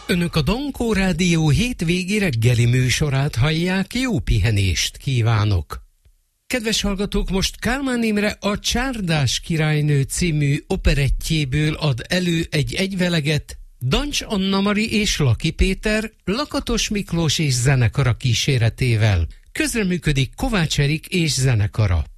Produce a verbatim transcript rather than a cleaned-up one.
Önök a Dankó Rádió hétvégi reggeli műsorát hallják, jó pihenést kívánok! Kedves hallgatók, most Kálmán Imre a Csárdás királynő című operettjéből ad elő egy egyveleget, Dancs Anna Mari és Laki Péter, Lakatos Miklós és zenekara kíséretével. Közreműködik Kovács Erik és zenekara.